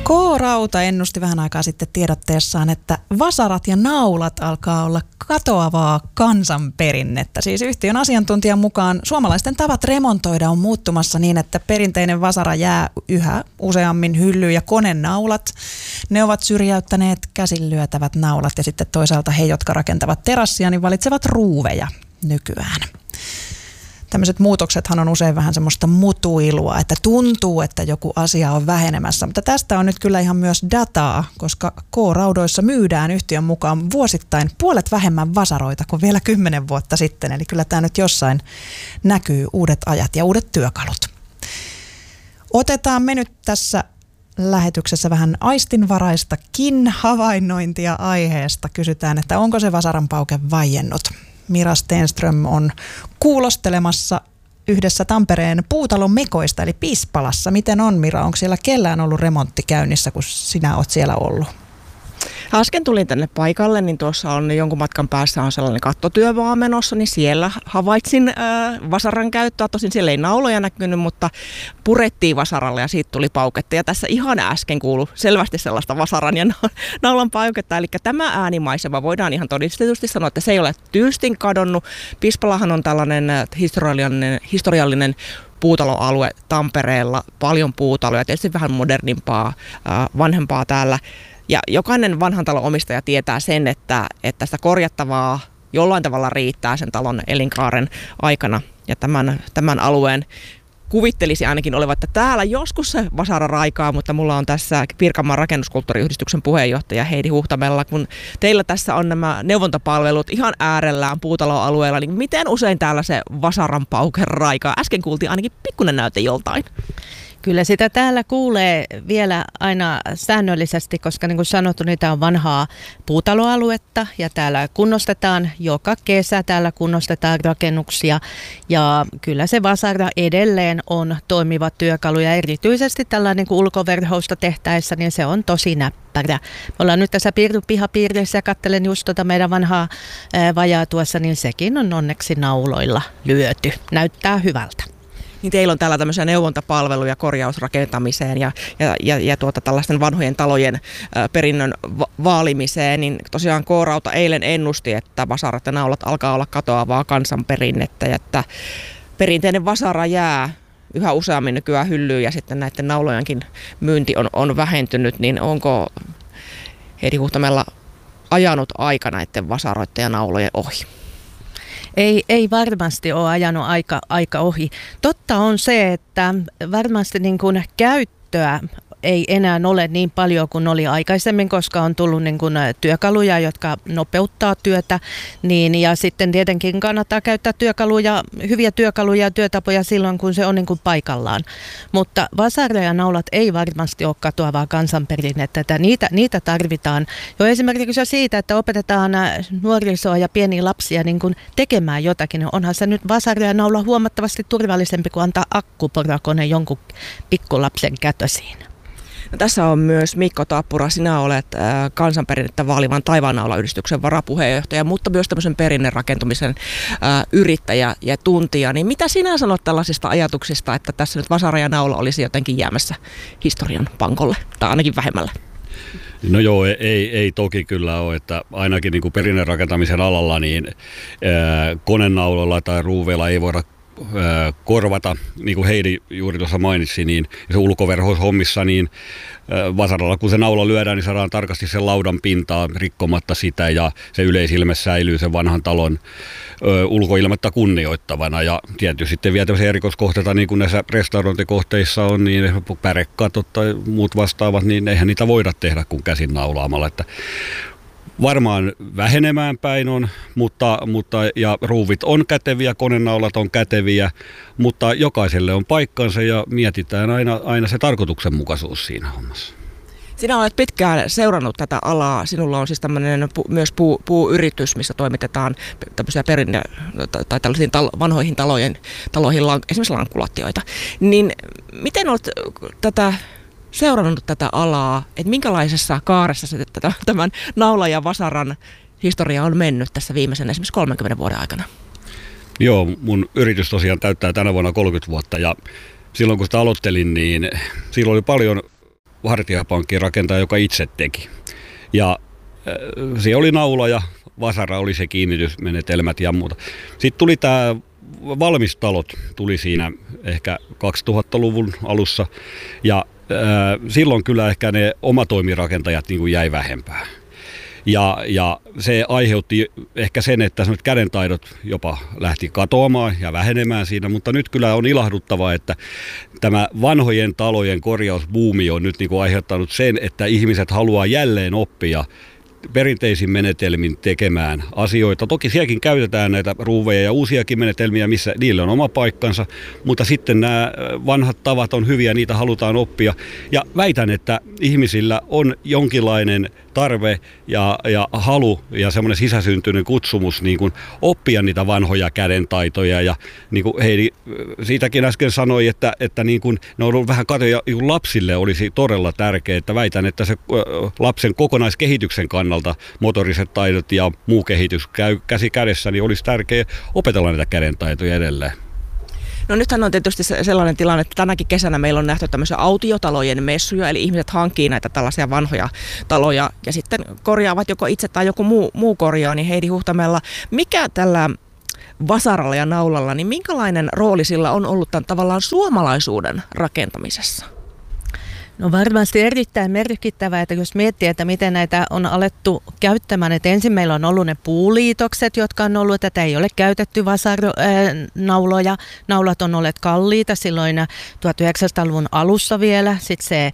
K-Rauta ennusti vähän aikaa sitten tiedotteessaan, että vasarat ja naulat alkaa olla katoavaa kansanperinnettä. Siis yhtiön asiantuntijan mukaan suomalaisten tavat remontoida on muuttumassa niin, että perinteinen vasara jää yhä useammin hyllyyn ja konenaulat. Ne ovat syrjäyttäneet käsin lyötävät naulat ja sitten toisaalta he, jotka rakentavat terassia, niin valitsevat ruuveja nykyään. Tämmöiset muutoksethan on usein vähän semmoista mutuilua, että tuntuu, että joku asia on vähenemässä, mutta tästä on nyt kyllä ihan myös dataa, koska K-Raudoissa myydään yhtiön mukaan vuosittain puolet vähemmän vasaroita kuin vielä 10 vuotta sitten, eli kyllä tämä nyt jossain näkyy uudet ajat ja uudet työkalut. Otetaan me nyt tässä lähetyksessä vähän aistinvaraistakin havainnointia aiheesta. Kysytään, että onko se vasaranpauke vaiennut? Mira Stenström on kuulostelemassa yhdessä Tampereen puutalon mekoista, eli Pispalassa. Miten on, Mira? Onko siellä kellään ollut remontti käynnissä, kun sinä olet siellä ollut? Äsken tulin tänne paikalle, niin tuossa on jonkun matkan päässä on sellainen kattotyömaa menossa, niin siellä havaitsin vasaran käyttöä. Tosin siellä ei nauloja näkynyt, mutta purettiin vasaralle ja siitä tuli pauketta. Ja tässä ihan äsken kuului selvästi sellaista vasaran ja naulan pauketta. Eli tämä äänimaisema voidaan ihan todistetusti sanoa, että se ei ole tyystin kadonnut. Pispalahan on tällainen historiallinen puutaloalue Tampereella, paljon puutaloja, tietysti vähän modernimpaa, vanhempaa täällä. Ja jokainen vanhan talon omistaja tietää sen, että sitä korjattavaa jollain tavalla riittää sen talon elinkaaren aikana. Ja tämän alueen kuvittelisi ainakin olevan, että täällä joskus se vasara raikaa, mutta mulla on tässä Pirkanmaan rakennuskulttuuriyhdistyksen puheenjohtaja Heidi Huhtamella. Kun teillä tässä on nämä neuvontapalvelut ihan äärellään puutaloalueella, niin miten usein täällä se vasaran pauke raikaa? Äsken kuultiin ainakin pikkuinen näyte joltain. Kyllä sitä täällä kuulee vielä aina säännöllisesti, koska niin kuin sanottu, niitä on vanhaa puutaloaluetta ja täällä kunnostetaan joka kesä, täällä kunnostetaan rakennuksia ja kyllä se vasara edelleen on toimiva työkalu ja erityisesti tällainen niin kuin ulkoverhousta tehtäessä, niin se on tosi näppärä. Me ollaan nyt tässä pihapiirissä ja katselen just meidän vanhaa vajaa tuossa, niin sekin on onneksi nauloilla lyöty. Näyttää hyvältä. Niin teillä on täällä tämmöisiä neuvontapalveluja korjausrakentamiseen ja tällaisten vanhojen talojen perinnön vaalimiseen, niin tosiaan K-Rauta eilen ennusti, että vasarat ja naulat alkaa olla katoavaa kansanperinnettä ja että perinteinen vasara jää yhä useammin nykyään hyllyyn ja sitten näiden naulojenkin myynti on vähentynyt, niin onko Heidi Huhtamella ajanut aika näiden vasaroiden ja naulojen ohi? Ei varmasti ole ajanut aika ohi. Totta on se, että varmasti niin kuin käyttöä ei enää ole niin paljon kuin oli aikaisemmin, koska on tullut niin kuin työkaluja, jotka nopeuttaa työtä. Niin, ja sitten tietenkin kannattaa käyttää hyviä työkaluja ja työtapoja silloin, kun se on niin kuin paikallaan. Mutta vasara ja naulat ei varmasti ole katoavaa kansanperinnettä. Niitä tarvitaan jo esimerkiksi siitä, että opetetaan nuorisoa ja pieniä lapsia niin kuin tekemään jotakin. Onhan se nyt vasara ja naula huomattavasti turvallisempi kuin antaa akkuporakone jonkun pikkulapsen kätösiin. No, tässä on myös Mikko Tappura, sinä olet kansanperinnettä vaalivan Taivaannaula-yhdistyksen varapuheenjohtaja, mutta myös tämmöisen perinnerakentumisen yrittäjä ja tuntija. Niin mitä sinä sanot tällaisista ajatuksista, että tässä nyt vasara ja naula olisi jotenkin jäämässä historian pankolle, tai ainakin vähemmällä? No joo, ei toki kyllä ole, että ainakin niin kuin perinnerakentamisen alalla niin konenauloilla tai ruuveilla ei voida korvata, niin kuin Heidi juuri tuossa mainitsi, niin se ulkoverhoushommissa, niin vasaralla kun se naula lyödään, niin saadaan tarkasti sen laudan pintaa rikkomatta sitä ja se yleisilme säilyy sen vanhan talon ulkoilmetta kunnioittavana ja tietysti sitten vielä tämmöisiä erikoiskohteita, niin kuin näissä restaurointikohteissa on, niin pärekatot tai muut vastaavat, niin eihän niitä voida tehdä kuin käsin naulaamalla, että varmaan vähenemään päin on, mutta ja ruuvit on käteviä, konenaulat on käteviä, mutta jokaiselle on paikkansa ja mietitään aina se tarkoituksenmukaisuus siinä hommassa. Sinä olet pitkään seurannut tätä alaa. Sinulla on siis tämmöinen myös puuyritys, missä toimitetaan tämmöisiä tai tällaisiin vanhoihin taloihin esimerkiksi lankkulatioita. Niin miten olet seurannut tätä alaa, että minkälaisessa kaaressa se tämän naulan ja vasaran historia on mennyt tässä viimeisen esimerkiksi 30 vuoden aikana? Joo, mun yritys tosiaan täyttää tänä vuonna 30 vuotta ja silloin kun sitä aloittelin, niin silloin oli paljon hartiapankkiin rakentaja, joka itse teki. Ja se oli naula ja vasara oli se kiinnitysmenetelmät ja muuta. Sitten tuli tämä valmistalot, tuli siinä ehkä 2000-luvun alussa ja silloin kyllä ehkä ne omatoimirakentajat niin kuin jäi vähempään. Ja se aiheutti ehkä sen, että kädentaidot jopa lähti katoamaan ja vähenemään siinä, mutta nyt kyllä on ilahduttavaa, että tämä vanhojen talojen korjausbuumi on nyt niin kuin aiheuttanut sen, että ihmiset haluaa jälleen oppia perinteisin menetelmin tekemään asioita. Toki sielläkin käytetään näitä ruuveja ja uusiakin menetelmiä, missä niillä on oma paikkansa, mutta sitten nämä vanhat tavat on hyviä, niitä halutaan oppia. Ja väitän, että ihmisillä on jonkinlainen tarve ja halu ja semmoinen sisäsyntyinen kutsumus niin kuin oppia niitä vanhoja kädentaitoja. Ja niin kuin Heidi siitäkin äsken sanoi, että niin kuin ne on ollut vähän katoja, lapsille olisi todella tärkeää, että väitän, että se lapsen kokonaiskehityksen kannalta motoriset taidot ja muu kehitys käy käsi kädessä, niin olisi tärkeää opetella näitä kädentaitoja edelleen. No nythän on tietysti sellainen tilanne, että tänäkin kesänä meillä on nähty tämmöisiä autiotalojen messuja, eli ihmiset hankkii näitä tällaisia vanhoja taloja ja sitten korjaavat joko itse tai joku muu korjaa, niin Heidi Huhtamäellä, mikä tällä vasaralla ja naulalla, niin minkälainen rooli sillä on ollut tämän tavallaan suomalaisuuden rakentamisessa? No varmasti erittäin merkittävää, että jos miettii, että miten näitä on alettu käyttämään, että ensin meillä on ollut ne puuliitokset, jotka on ollut, että ei ole käytetty nauloja. Naulat on olleet kalliita silloin 1900-luvun alussa vielä, sitten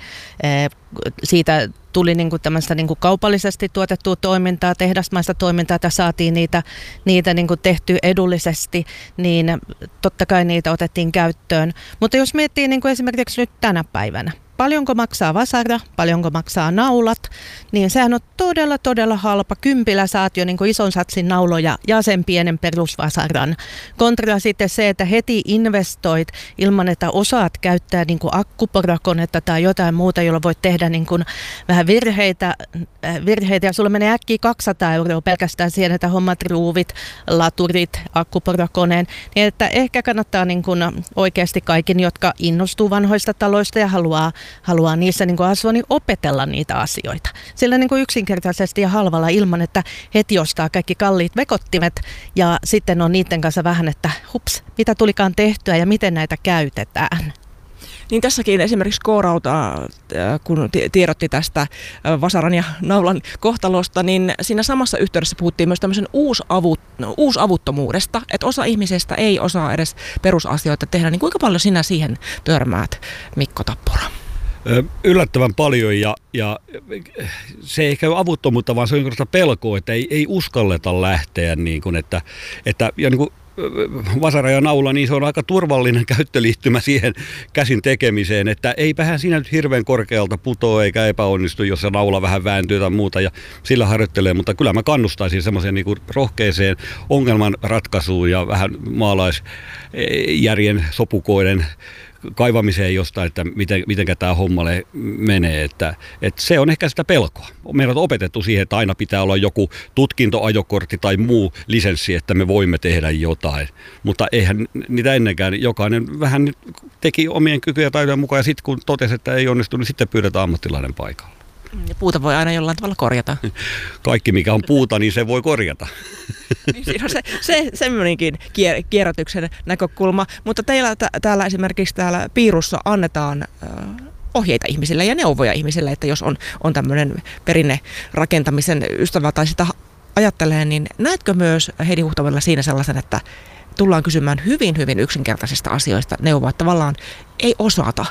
siitä tuli niinku tämmöistä niinku kaupallisesti tuotettua toimintaa, tehdasmaista toimintaa, että saatiin niitä niinku tehtyä edullisesti, niin totta kai niitä otettiin käyttöön. Mutta jos miettii niinku esimerkiksi nyt tänä päivänä, paljonko maksaa vasara, paljonko maksaa naulat, niin sehän on todella halpa. Kympillä saat jo niin kuin ison satsin nauloja ja sen pienen perusvasaran. Kontra sitten se, että heti investoit ilman, että osaat käyttää niin kuin akkuporakonetta tai jotain muuta, jolla voit tehdä niin kuin vähän virheitä ja sulla menee äkkiä 200 € pelkästään siihen, että hommat ruuvit, laturit, akkuporakoneen. Niin että ehkä kannattaa niin kuin oikeasti kaikin, jotka innostuu vanhoista taloista ja haluaa niissä niin kuin asua, niin opetella niitä asioita. Sillä niin kuin yksinkertaisesti ja halvalla ilman, että heti ostaa kaikki kalliit vekottimet ja sitten on niiden kanssa vähän, että hups, mitä tulikaan tehtyä ja miten näitä käytetään. Niin tässäkin esimerkiksi K-Rauta, kun tiedotti tästä vasaran ja naulan kohtalosta, niin siinä samassa yhteydessä puhuttiin myös tämmöisen uusavuttomuudesta, että osa ihmisistä ei osaa edes perusasioita tehdä. Niin kuinka paljon sinä siihen törmäät, Mikko Tappura? Yllättävän paljon ja se ei käy avuttomuutta, vaan se on pelkoa, että ei uskalleta lähteä, niin kuin, että ja niin kuin vasara ja naula, niin se on aika turvallinen käyttöliittymä siihen käsin tekemiseen, että eipähän siinä nyt hirveän korkealta putoa eikä epäonnistu, jos se naula vähän vääntyy tai muuta ja sillä harjoittelee, mutta kyllä mä kannustaisin semmoiseen niin kuin rohkeeseen ongelman ratkaisuun ja vähän maalaisjärjen sopukoiden kaivamiseen jostain, että mitenkä tämä homma menee, että se on ehkä sitä pelkoa. Meillä on opetettu siihen, että aina pitää olla joku tutkintoajokortti tai muu lisenssi, että me voimme tehdä jotain, mutta eihän niitä ennenkään, jokainen vähän teki omien kykyjä taitojen mukaan ja sitten kun totesi, että ei onnistu, niin sitten pyydetään ammattilainen paikalle. Ja puuta voi aina jollain tavalla korjata. Kaikki mikä on puuta, niin se voi korjata. Niin siinä on se semmoinenkin kierrätyksen näkökulma, mutta teillä täällä esimerkiksi täällä Piirussa annetaan ohjeita ihmisille ja neuvoja ihmisille, että jos on tämmöinen perinnerakentamisen ystävä tai sitä ajattelee, niin näetkö myös Heidi Huhtamäellä siinä sellaisen, että tullaan kysymään hyvin yksinkertaisista asioista neuvoa, että tavallaan ei osata?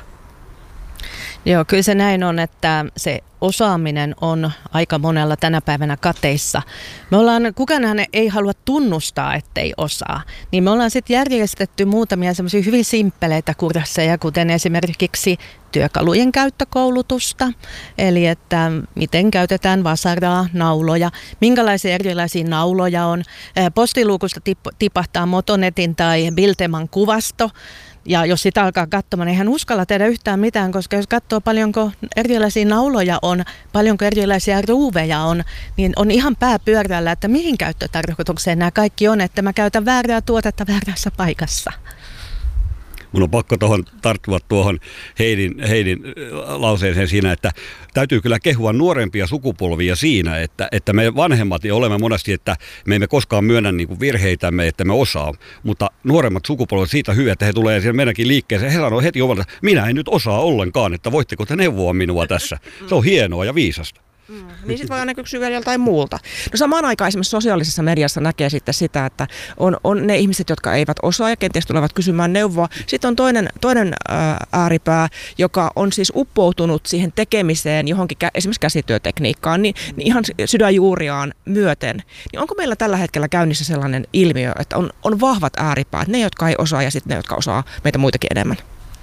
Joo, kyllä se näin on, että se osaaminen on aika monella tänä päivänä kateissa. Kukaan ei halua tunnustaa, ettei osaa. Niin me ollaan sitten järjestetty muutamia semmoisia hyvin simppeleitä kursseja, kuten esimerkiksi työkalujen käyttökoulutusta. Eli että miten käytetään vasaraa, nauloja, minkälaisia erilaisia nauloja on. Postiluukusta tipahtaa Motonetin tai Bilteman kuvasto. Ja jos sitä alkaa katsomaan, niin eihän uskalla tehdä yhtään mitään, koska jos katsoo paljonko erilaisia nauloja on, paljonko erilaisia ruuveja on, niin on ihan pääpyörällä, että mihin käyttötarkoitukseen nämä kaikki on, että mä käytän väärää tuotetta väärässä paikassa. mun on pakko tarttua tuohon Heidin lauseeseen siinä, että täytyy kyllä kehua nuorempia sukupolvia siinä, että me vanhemmat olemme monesti, että me emme koskaan myönnä niin kuin virheitämme, että me osaa, mutta nuoremmat sukupolvet siitä hyviä, että he tulee siihen meidänkin liikkeeseen. He sanoo heti ovalta, että minä en nyt osaa ollenkaan, että voitteko te neuvoa minua tässä. Se on hienoa ja viisasta. Niin sitten voi aina kysyä joltain muulta. No samaan aikaan esimerkiksi sosiaalisessa mediassa näkee sitten sitä, että on ne ihmiset, jotka eivät osaa ja kenties tulevat kysymään neuvoa. Sitten on toinen ääripää, joka on siis uppoutunut siihen tekemiseen johonkin esimerkiksi käsityötekniikkaan, niin ihan sydänjuuriaan myöten. Niin onko meillä tällä hetkellä käynnissä sellainen ilmiö, että on vahvat ääripäät, ne jotka ei osaa ja sitten ne, jotka osaa meitä muitakin enemmän?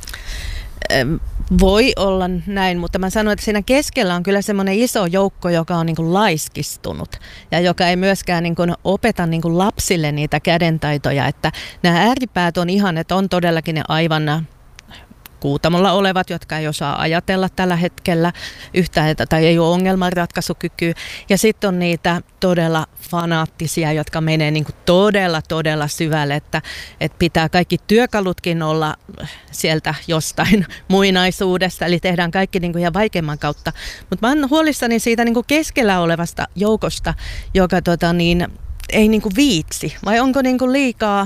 Voi olla näin, mutta mä sanoin, että siinä keskellä on kyllä semmoinen iso joukko, joka on niin kuin laiskistunut ja joka ei myöskään niin kuin opeta niin kuin lapsille niitä kädentaitoja. Että nämä ääripäät on ihan, että on todellakin ne aivan kuutamolla olevat, jotka ei osaa ajatella tällä hetkellä yhtään tai ei ole ongelmanratkaisukykyä. Ja sitten on niitä todella fanaattisia, jotka menee niin kuin todella syvälle, että pitää kaikki työkalutkin olla sieltä jostain muinaisuudesta, eli tehdään kaikki niin kuin ihan vaikeimman kautta. Mutta mä oon huolissani siitä niin kuin keskellä olevasta joukosta, joka ei niinku viitsi, vai onko niinku liikaa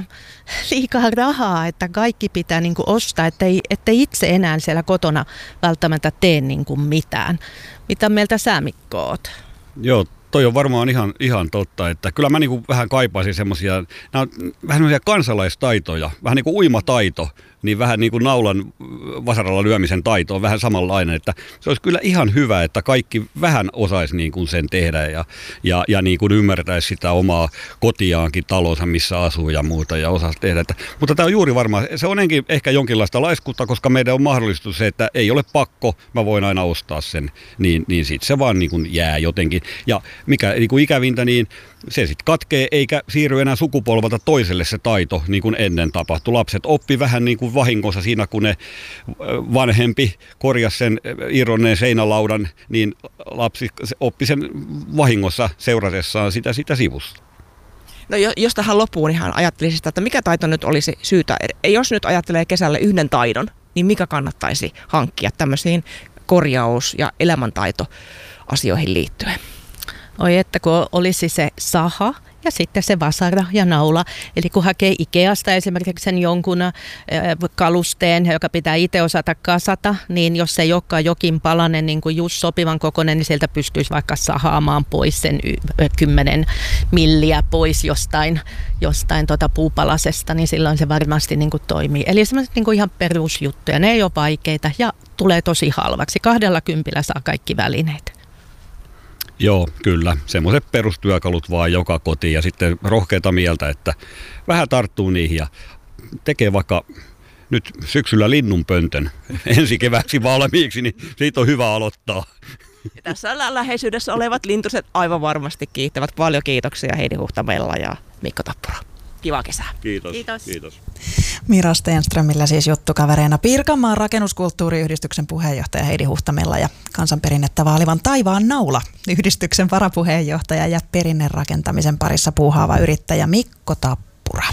rahaa, että kaikki pitää niinku ostaa, ettei itse enää siellä kotona välttämättä tee niinku mitään. Mitä mieltä sä, Mikko, oot? Joo, toi on varmaan ihan totta, että kyllä mä niinku vähän kaipaisin semmoisia, vähän semmoisia kansalaistaitoja, vähän niin kuin uimataito, niin vähän niin kuin naulan vasaralla lyömisen taito on vähän samanlainen, että se olisi kyllä ihan hyvä, että kaikki vähän osaisi niin kuin sen tehdä ja niin kuin ymmärtäisi sitä omaa kotiaankin, talonsa, missä asuu ja muuta ja osaisi tehdä. Mutta tämä on juuri varmaan, se on ehkä jonkinlaista laiskuutta, koska meidän on mahdollistus se, että ei ole pakko, mä voin aina ostaa sen, niin sitten se vaan niin kuin jää jotenkin. Ja mikä niin kuin ikävintä, niin se sitten katkee eikä siirry enää sukupolvalta toiselle se taito, niin kuin ennen tapahtui. Lapset oppi vähän niin kuin vahingossa siinä, kun ne vanhempi korjasi sen irronneen seinälaudan, niin lapsi oppi sen vahingossa seuratessaan sitä sivussa. No jos tähän loppuun ihan ajattelisi sitä, että mikä taito nyt olisi syytä, jos nyt ajattelee kesälle yhden taidon, niin mikä kannattaisi hankkia tämmöisiin korjaus- ja elämäntaitoasioihin liittyen? Oi, että kun olisi se saha ja sitten se vasara ja naula. Eli kun hakee Ikeasta esimerkiksi sen jonkun kalusteen, joka pitää itse osata kasata, niin jos se ei olekaan jokin palanen niin kuin just sopivan kokoinen, niin sieltä pystyisi vaikka sahaamaan pois sen 10 milliä pois jostain puupalasesta, niin silloin se varmasti niin kuin toimii. Eli semmoiset niin kuin ihan perusjuttuja, ne ei ole vaikeita ja tulee tosi halvaksi. 20 saa kaikki välineet. Joo, kyllä. Semmoiset perustyökalut vaan joka kotiin ja sitten rohkeata mieltä, että vähän tarttuu niihin ja tekee vaikka nyt syksyllä linnunpöntön ensi kevääksi valmiiksi, niin siitä on hyvä aloittaa. Ja tässä läheisyydessä olevat lintuset aivan varmasti kiittävät. Paljon kiitoksia Heidi Huhtamella ja Mikko Tappura. Kivaa kesää. Kiitos. Mira Stenströmillä siis juttukavereina Pirkanmaan rakennuskulttuuriyhdistyksen puheenjohtaja Heidi Huhtamella ja kansanperinnettä vaalivan Taivaan naula -yhdistyksen varapuheenjohtaja ja perinnerakentamisen parissa puuhaava yrittäjä Mikko Tappura.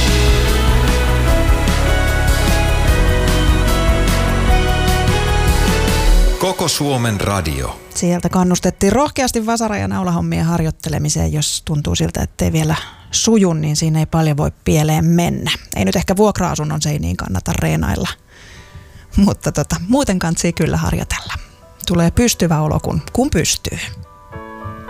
Koko Suomen radio. Sieltä kannustettiin rohkeasti vasara- ja naulahommien harjoittelemiseen, jos tuntuu siltä, ettei vielä suju, niin siinä ei paljon voi pieleen mennä. Ei nyt ehkä vuokra-asunnon seiniin kannata reenailla, mutta muuten kantsii kyllä harjoitella. Tulee pystyvä olo, kun pystyy.